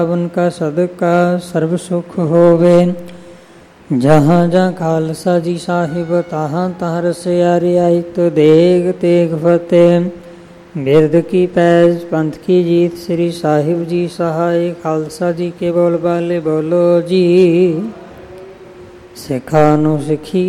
उनका सदका सर्व सुख होवे। जहाँ जहाँ खालसा जी साहिब तहाँ तहाँ रसियारी आई तो देग तेग फतेह। बिरद की पैज पंथ की जीत श्री साहिब जी सहाय। खालसा जी के बोल बाले बोलो जी। सिखा नु सिखी